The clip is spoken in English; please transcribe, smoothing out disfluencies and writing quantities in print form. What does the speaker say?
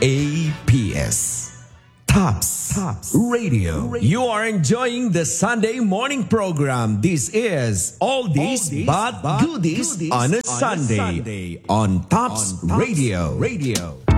TOPS. Tops Radio. You are enjoying the Sunday morning program. This is All This But Goodies on a Sunday on Tops Radio.